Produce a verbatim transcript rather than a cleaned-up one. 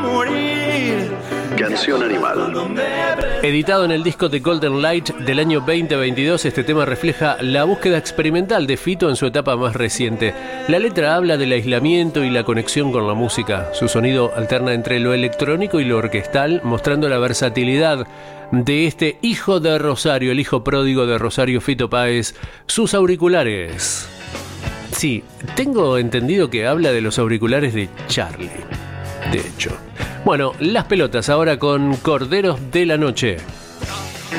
morir. Canción Animal. Editado en el disco The Golden Light del año veinte veintidós, este tema refleja la búsqueda experimental de Fito en su etapa más reciente. La letra habla del aislamiento y la conexión con la música. Su sonido alterna entre lo electrónico y lo orquestal, mostrando la versatilidad de este hijo de Rosario, el hijo pródigo de Rosario, Fito Páez. Sus auriculares. Sí, tengo entendido que habla de los auriculares de Charlie, de hecho. Bueno, Las Pelotas ahora con Corderos de la Noche.